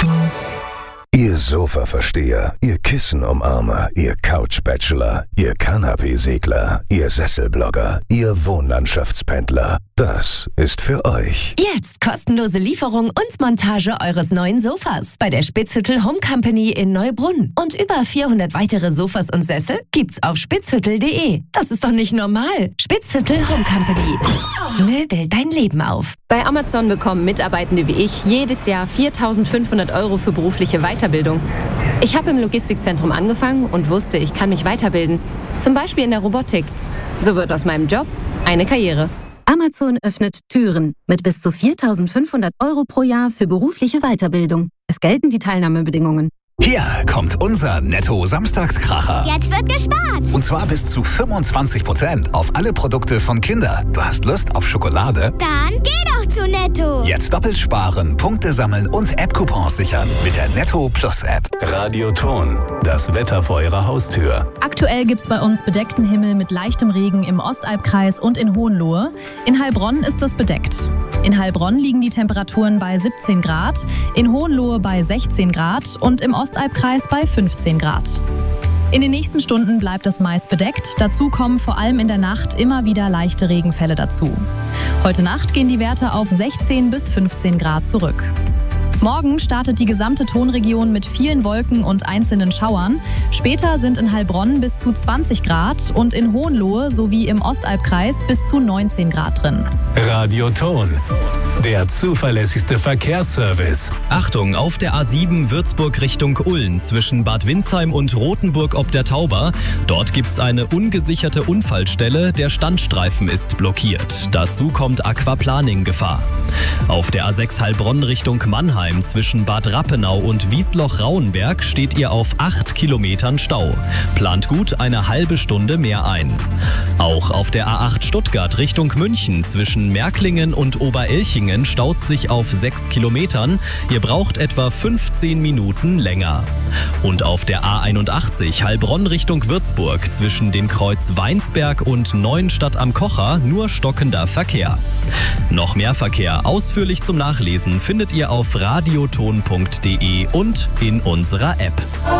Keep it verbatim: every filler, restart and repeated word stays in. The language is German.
Ihr Sofa-Versteher, ihr Kissen-Umarmer, ihr Couch-Bachelor, ihr Kanapee-Segler, ihr Sesselblogger, ihr Wohnlandschaftspendler. Das ist für euch. Jetzt kostenlose Lieferung und Montage eures neuen Sofas bei der Spitzhüttel Home Company in Neubrunn. Und über vierhundert weitere Sofas und Sessel gibt's auf spitzhüttel punkt de. Das ist doch nicht normal. Spitzhüttel Home Company. Möbel dein Leben auf. Bei Amazon bekommen Mitarbeitende wie ich jedes Jahr viertausendfünfhundert Euro für berufliche Weiterbildung. Ich habe im Logistikzentrum angefangen und wusste, ich kann mich weiterbilden. Zum Beispiel in der Robotik. So wird aus meinem Job eine Karriere. Amazon öffnet Türen mit bis zu viertausendfünfhundert Euro pro Jahr für berufliche Weiterbildung. Es gelten die Teilnahmebedingungen. Hier kommt unser Netto-Samstagskracher. Jetzt wird gespart. Und zwar bis zu fünfundzwanzig Prozent auf alle Produkte von Kinder. Du hast Lust auf Schokolade? Dann geh doch zu Netto. Jetzt doppelt sparen, Punkte sammeln und App-Coupons sichern mit der Netto Plus App. Radioton, das Wetter vor Ihrer Haustür. Aktuell gibt's bei uns bedeckten Himmel mit leichtem Regen im Ostalbkreis und in Hohenlohe. In Heilbronn ist es bedeckt. In Heilbronn liegen die Temperaturen bei siebzehn Grad, in Hohenlohe bei sechzehn Grad und im Ostalbkreis bei fünfzehn Grad. In den nächsten Stunden bleibt es meist bedeckt. Dazu kommen vor allem in der Nacht immer wieder leichte Regenfälle dazu. Heute Nacht gehen die Werte auf sechzehn bis fünfzehn Grad zurück. Morgen startet die gesamte Tonregion mit vielen Wolken und einzelnen Schauern. Später sind in Heilbronn bis zu zwanzig Grad und in Hohenlohe sowie im Ostalbkreis bis zu neunzehn Grad drin. Radioton, der zuverlässigste Verkehrsservice. Achtung, auf der A sieben Würzburg Richtung Ulm zwischen Bad Windsheim und Rothenburg ob der Tauber. Dort gibt's eine ungesicherte Unfallstelle. Der Standstreifen ist blockiert. Dazu kommt Aquaplaning-Gefahr. Auf der A sechs Heilbronn Richtung Mannheim zwischen Bad Rappenau und Wiesloch-Rauenberg steht ihr auf acht Kilometern Stau. Plant gut eine halbe Stunde mehr ein. Auch auf der A acht Stuttgart Richtung München zwischen Märklingen und Oberelchingen staut sich auf sechs Kilometern. Ihr braucht etwa fünfzehn Minuten länger. Und auf der A einundachtzig Heilbronn Richtung Würzburg zwischen dem Kreuz Weinsberg und Neuenstadt am Kocher nur stockender Verkehr. Noch mehr Verkehr ausführlich zum Nachlesen findet ihr auf radioton punkt de und in unserer App.